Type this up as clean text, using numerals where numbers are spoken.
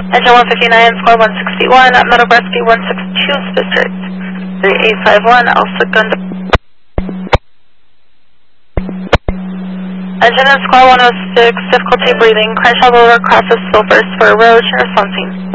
Engine 159, score 161, Meadowbresky 162, District 3851, Elsa Gunda. Engine and score 106, difficulty breathing, Crenshaw Boulevard crosses Silver Spur Road, responding.